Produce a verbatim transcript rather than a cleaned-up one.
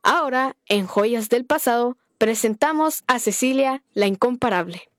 Ahora, en Joyas del Pasado, presentamos a Cecilia, la incomparable.